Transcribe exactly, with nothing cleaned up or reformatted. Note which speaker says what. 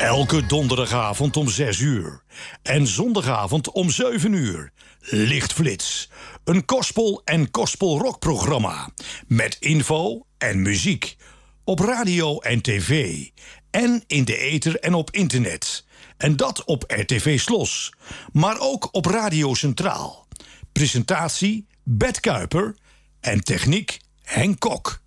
Speaker 1: Elke donderdagavond om zes uur. En zondagavond om zeven uur. Lichtflits. Een gospel- en gospel-rockprogramma. Met info en muziek. Op radio en tv. En in de ether en op internet. En dat op R T V Slos. Maar ook op Radio Centraal. Presentatie Bert Kuiper. En techniek Henk Kok.